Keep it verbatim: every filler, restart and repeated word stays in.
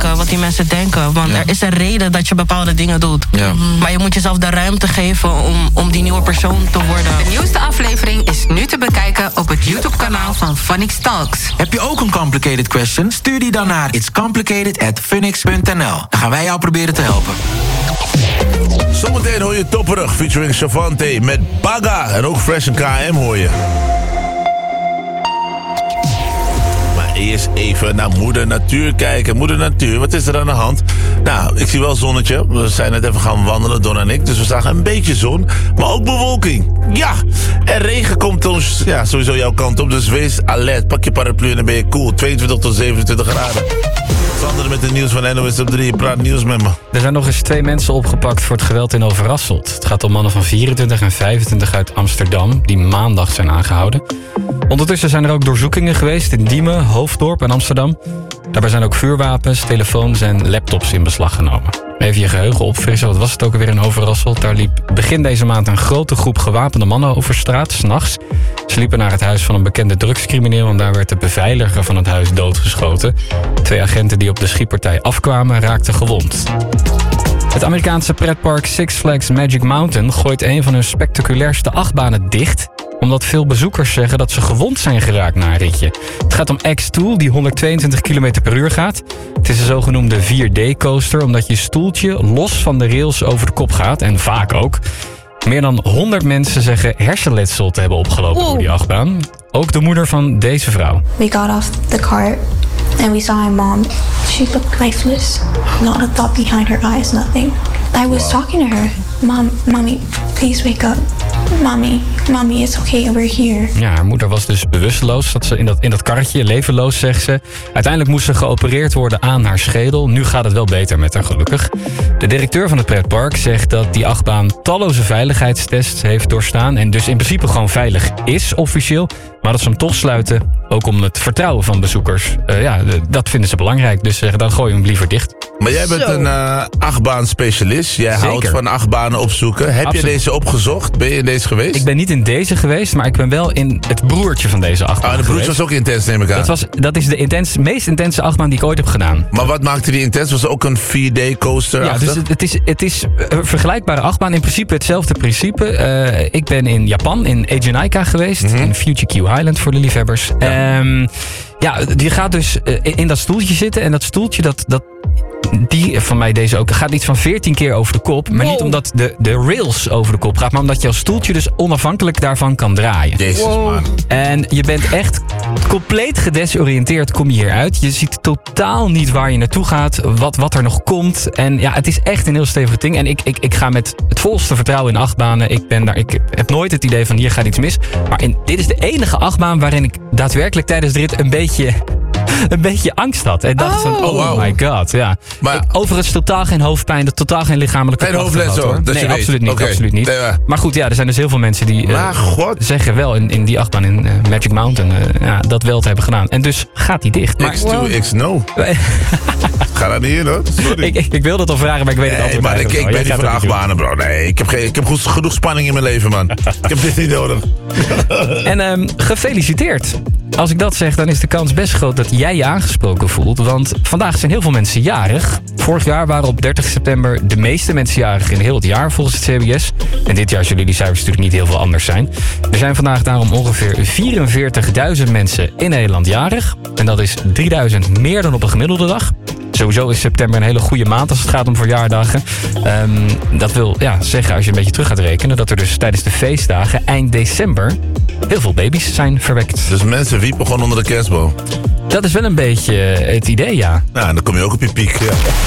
uitmaken wat die mensen denken. Want ja. er is een reden dat je bepaalde dingen doet. Ja. Mm-hmm. Maar je moet jezelf de ruimte geven om, om die nieuwe persoon te worden. De nieuwste aflevering is nu te bekijken op het YouTube-kanaal van Funix Talks. Heb je ook een complicated question? Stuur die dan naar its complicated at funix punt n l. Dan gaan wij jou proberen te helpen. Zometeen hoor je Topperig featuring Chavante met Baga. En ook Fresh en K M hoor je. Maar eerst even naar Moeder Natuur kijken. Moeder Natuur, wat is er aan de hand? Nou, ik zie wel zonnetje. We zijn net even gaan wandelen, Don en ik. Dus we zagen een beetje zon, maar ook bewolking. Ja, en regen komt ons, ja, sowieso jouw kant op. Dus wees alert, pak je paraplu en dan ben je cool. tweeëntwintig tot zevenentwintig graden. Sander met het nieuws van N O S op drie. Praat nieuws met me. Er zijn nog eens twee mensen opgepakt voor het geweld in Overasselt. Het gaat om mannen van vierentwintig en vijfentwintig uit Amsterdam, die maandag zijn aangehouden. Ondertussen zijn er ook doorzoekingen geweest in Diemen, Hoofddorp en Amsterdam. Daarbij zijn ook vuurwapens, telefoons en laptops in beslag genomen. Even je geheugen opfrissen, wat was het ook alweer in Overasselt? Daar liep begin deze maand een grote groep gewapende mannen over straat, 's nachts. Ze liepen naar het huis van een bekende drugscrimineel en daar werd de beveiliger van het huis doodgeschoten. Twee agenten die op de schietpartij afkwamen raakten gewond. Het Amerikaanse pretpark Six Flags Magic Mountain gooit een van hun spectaculairste achtbanen dicht, omdat veel bezoekers zeggen dat ze gewond zijn geraakt na een ritje. Het gaat om X-Stool, die honderdtweeëntwintig kilometer per uur gaat. Het is een zogenoemde vier D-coaster, omdat je stoeltje los van de rails over de kop gaat, en vaak ook. Meer dan honderd mensen zeggen hersenletsel te hebben opgelopen door die achtbaan. Ook de moeder van deze vrouw. We got off the cart and we saw my mom. She looked lifeless. Not a thought behind her eyes, nothing. I was talking to her. Mom, mommy, please wake up. Mommy, mommy, it's okay, we're here. Ja, haar moeder was dus bewusteloos. Zat ze in dat, in dat karretje, levenloos, zegt ze. Uiteindelijk moest ze geopereerd worden aan haar schedel. Nu gaat het wel beter met haar, gelukkig. De directeur van het pretpark zegt dat die achtbaan talloze veiligheidstests heeft doorstaan en dus in principe gewoon veilig is, officieel. Maar dat ze hem toch sluiten, ook om het vertrouwen van bezoekers. Uh, ja, dat vinden ze belangrijk. Dus uh, dan gooi je hem liever dicht. Maar jij bent Zo. een uh, achtbaan-specialist. Jij Zeker. houdt van achtbanen opzoeken. Heb Absoluut. je deze opgezocht? Ben je in deze geweest? Ik ben niet in deze geweest, maar ik ben wel in het broertje van deze achtbaan. Ah, de broertje was ook intens, neem ik aan. Dat, was, dat is de intens, meest intense achtbaan die ik ooit heb gedaan. Maar wat maakte die intens? Was het ook een vier D-coaster? Ja, dus het, het is, het is een vergelijkbare achtbaan. In principe hetzelfde principe. Uh, ik ben in Japan, in Eijanaika geweest. Mm-hmm. In Fuji-Q Highland voor de liefhebbers. Ja, um, ja die gaat dus uh, in dat stoeltje zitten. En dat stoeltje, dat... dat die van mij deze ook, gaat iets van veertien keer over de kop. Maar wow. niet omdat de, de rails over de kop gaat, maar omdat jouw stoeltje dus onafhankelijk daarvan kan draaien. Jezus, wow. man. En je bent echt compleet gedesoriënteerd, kom je hier uit. Je ziet totaal niet waar je naartoe gaat, wat, wat er nog komt. En ja, het is echt een heel stevig ding. En ik, ik, ik ga met het volste vertrouwen in achtbanen. Ik, ben daar, ik heb nooit het idee van hier gaat iets mis. Maar in, dit is de enige achtbaan waarin ik daadwerkelijk tijdens de rit een beetje... een beetje angst had. En dacht oh. van, oh, wow. my god. Ja. Maar, ik, overigens totaal geen hoofdpijn, totaal geen lichamelijke geen hoofdles hoor. Nee, absoluut weet. niet, Okay. absoluut niet. Nee, maar. maar goed, ja, er zijn dus heel veel mensen die uh, zeggen wel in, in die achtbaan in uh, Magic Mountain uh, ja, dat wel te hebben gedaan. En dus gaat die dicht. Maar, X twee, X no. Ga daar niet in hoor. Sorry. ik, ik, ik wilde het al vragen, maar ik weet nee, het altijd maar ik, ik ben niet van de achtbanen, bro. Nee, ik heb, geen, ik heb goed, genoeg spanning in mijn leven, man. Ik heb dit niet nodig. En um, gefeliciteerd. Als ik dat zeg, dan is de kans best groot dat jij je aangesproken voelt. Want vandaag zijn heel veel mensen jarig. Vorig jaar waren op dertig september de meeste mensen jarig in heel het jaar volgens het C B S. En dit jaar zullen die cijfers natuurlijk niet heel veel anders zijn. Er zijn vandaag daarom ongeveer vierenveertigduizend mensen in Nederland jarig. En dat is drieduizend meer dan op een gemiddelde dag. Sowieso is september een hele goede maand als het gaat om verjaardagen. Um, dat wil ja, zeggen, als je een beetje terug gaat rekenen, dat er dus tijdens de feestdagen eind december heel veel baby's zijn verwekt. Dus mensen wiepen gewoon onder de kerstboom? Dat is wel een beetje het idee, ja. Nou, dan kom je ook op je piek, ja.